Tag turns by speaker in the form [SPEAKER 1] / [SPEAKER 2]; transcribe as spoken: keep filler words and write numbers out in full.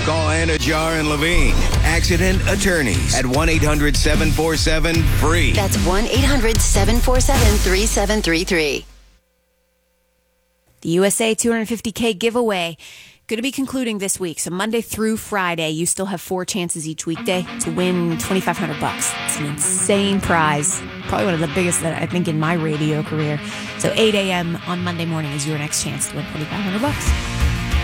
[SPEAKER 1] Call Anna Jar and Levine, accident attorneys, at one eight hundred seven four seven free.
[SPEAKER 2] That's one eight hundred seven four seven three seven three three.
[SPEAKER 3] The U S A two hundred fifty K giveaway going to be concluding this week. So Monday through Friday, you still have four chances each weekday to win twenty-five hundred bucks. It's an insane prize. Probably one of the biggest that I think in my radio career. So eight a.m. on Monday morning is your next chance to win twenty-five hundred bucks.